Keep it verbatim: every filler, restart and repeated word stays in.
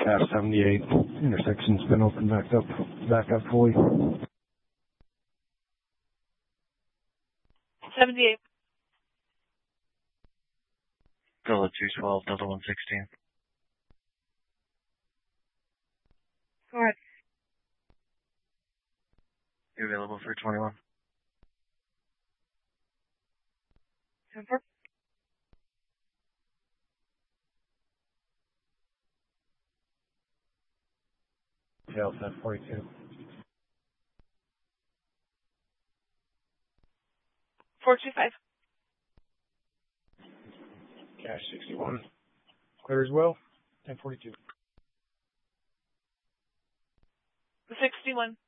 Half seventy-eight. Intersection's been opened back up, back up fully. seventy-eight. Delta two twelve, Delta one sixteen. Go ahead. You available for twenty-one? ten four. Delta forty-two. four two five. Cash sixty-one. Clear as well. ten forty-two. sixty-one.